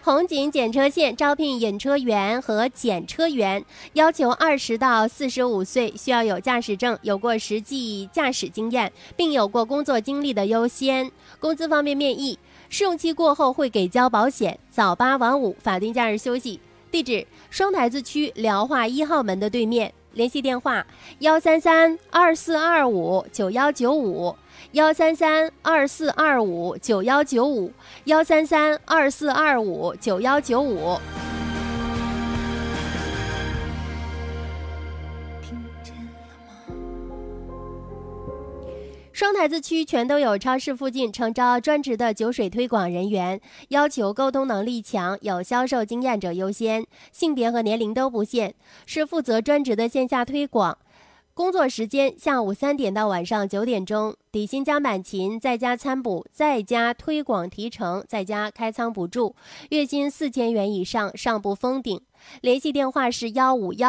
红景检车线招聘引车员和检车员，要求20到45岁，需要有驾驶证，有过实际驾驶经验，并有过工作经历的优先。工资方面面议，试用期过后会给交保险，早8晚5，法定假日休息。地址：双台子区辽化1号门的对面。联系电话：133-2425-9195，133-2425-9195。双台子区全都有超市附近诚招专职的酒水推广人员，要求沟通能力强、有销售经验者优先，性别和年龄都不限，是负责专职的线下推广。工作时间下午3点到晚上9点钟，底薪加满勤，再加餐补，再加推广提成，再加开仓补助，月薪4000元以上，上不封顶。联系电话是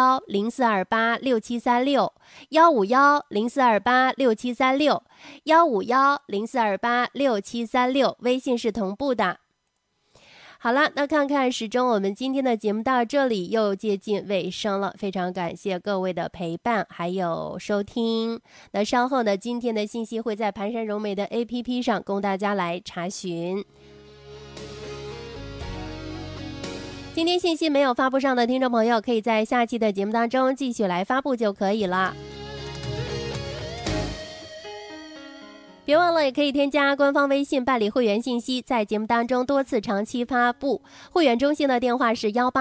151-0428-6736，151-0428-6736，151-0428-6736，微信是同步的。好了，那看看时钟，我们今天的节目到这里又接近尾声了，非常感谢各位的陪伴还有收听。那稍后呢，今天的信息会在盘山柔美的 APP 上供大家来查询。今天信息没有发布上的听众朋友，可以在下期的节目当中继续来发布就可以了。别忘了，也可以添加官方微信办理会员信息，在节目当中多次长期发布。会员中心的电话是18